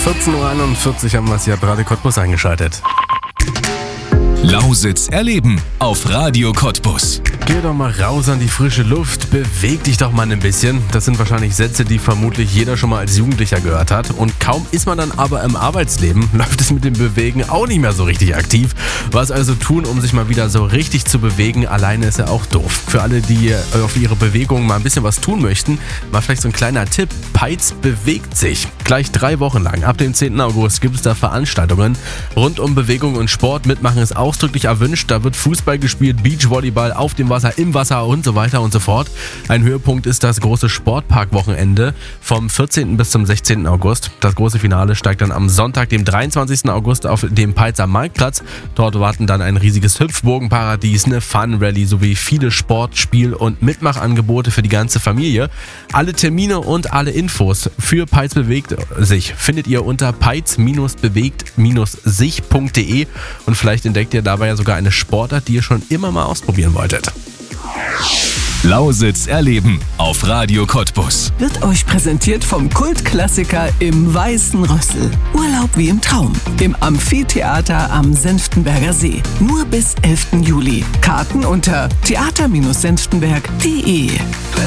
14.41 Uhr haben wir es hier bei Radio Cottbus eingeschaltet. Lausitz erleben auf Radio Cottbus. Geh doch mal raus an die frische Luft, beweg dich doch mal ein bisschen. Das sind wahrscheinlich Sätze, die vermutlich jeder schon mal als Jugendlicher gehört hat. Und kaum ist man dann aber im Arbeitsleben, läuft es mit dem Bewegen auch nicht mehr so richtig aktiv. Was also tun, um sich mal wieder so richtig zu bewegen? Alleine ist ja auch doof. Für alle, die auf ihre Bewegung mal ein bisschen was tun möchten, mal vielleicht so ein kleiner Tipp. Peitz bewegt sich. Gleich 3 Wochen lang. Ab dem 10. August gibt es da Veranstaltungen rund um Bewegung und Sport. Mitmachen ist ausdrücklich erwünscht. Da wird Fußball gespielt, Beachvolleyball auf dem Wasser, im Wasser und so weiter und so fort. Ein Höhepunkt ist das große Sportpark-Wochenende vom 14. bis zum 16. August. Das große Finale steigt dann am Sonntag, dem 23. August auf dem Peitzer Marktplatz. Dort warten dann ein riesiges Hüpfburgenparadies, eine Fun-Rallye sowie viele Sport-, Spiel- und Mitmachangebote für die ganze Familie. Alle Termine und alle Infos für Peitz bewegt sich findet ihr unter peitz-bewegt-sich.de und vielleicht entdeckt ihr dabei ja sogar eine Sportart, die ihr schon immer mal ausprobieren wolltet. Lausitz erleben auf Radio Cottbus. Wird euch präsentiert vom Kultklassiker im Weißen Rössel. Urlaub wie im Traum. Im Amphitheater am Senftenberger See. Nur bis 11. Juli. Karten unter theater-senftenberg.de.